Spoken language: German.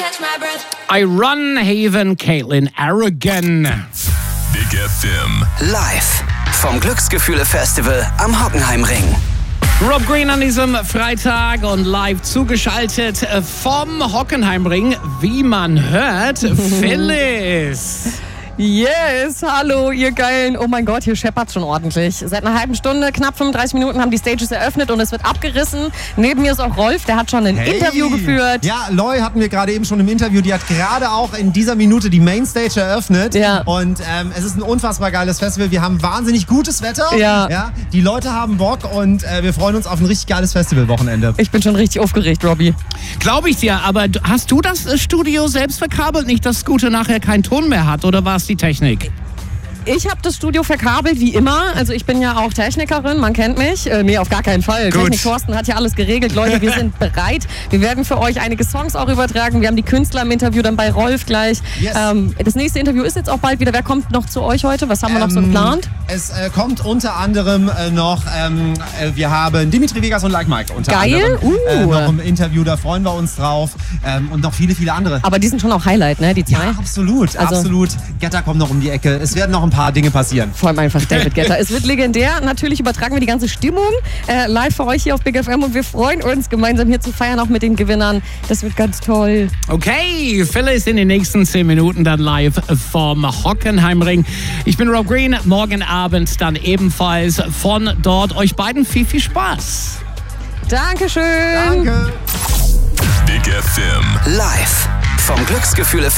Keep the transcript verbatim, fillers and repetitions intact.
I run Haven, Caitlin Arrogant. Big F M. Live vom Glücksgefühle-Festival am Hockenheimring. Rob Green an diesem Freitag und live zugeschaltet vom Hockenheimring, wie man hört, Phyllis. Yes, hallo ihr Geilen. Oh mein Gott, hier scheppert's schon ordentlich. Seit einer halben Stunde, knapp fünfunddreißig Minuten haben die Stages eröffnet und es wird abgerissen. Neben mir ist auch Rolf, der hat schon ein hey. Interview geführt. Ja, Loi hatten wir gerade eben schon im Interview. Die hat gerade auch in dieser Minute die Mainstage eröffnet. Ja. Und ähm, es ist ein unfassbar geiles Festival. Wir haben wahnsinnig gutes Wetter. Ja. Ja, die Leute haben Bock und äh, wir freuen uns auf ein richtig geiles Festivalwochenende. Ich bin schon richtig aufgeregt, Robby. Glaube ich dir, aber hast du das Studio selbst verkabelt? Nicht, dass Scooter nachher keinen Ton mehr hat, oder war es die Technik? Ich habe das Studio verkabelt, wie immer. Also ich bin ja auch Technikerin, man kennt mich. Äh, nee, auf gar keinen Fall. Gut. Technik Thorsten hat ja alles geregelt. Leute, wir sind bereit. Wir werden für euch einige Songs auch übertragen. Wir haben die Künstler im Interview dann bei Rolf gleich. Yes. Ähm, das nächste Interview ist jetzt auch bald wieder. Wer kommt noch zu euch heute? Was haben wir noch so Ähm, geplant? Es äh, kommt unter anderem äh, noch, ähm, äh, wir haben Dimitri Vegas und Like Mike unter Geil. anderem äh, Uh. noch im Interview, da freuen wir uns drauf. Ähm, und noch viele, viele andere. Aber die sind schon auch Highlight, ne? Die zwei. Ja, absolut, Also- absolut. Getter kommt noch um die Ecke. Es werden noch ein paar Dinge passieren. Vor allem einfach David Guetta. Es wird legendär. Natürlich übertragen wir die ganze Stimmung äh, live für euch hier auf Big F M und wir freuen uns, gemeinsam hier zu feiern, auch mit den Gewinnern. Das wird ganz toll. Okay, Phyllis in den nächsten zehn Minuten dann live vom Hockenheimring. Ich bin Rob Green, morgen Abend dann ebenfalls von dort. Euch beiden viel, viel Spaß. Dankeschön. Danke. Big F M. Live vom Glücksgefühle-Festival